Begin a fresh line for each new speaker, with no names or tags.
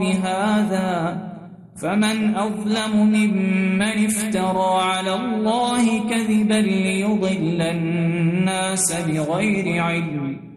بهذا فمن أظلم ممن افترى على الله كذبا ليضل الناس بغير علم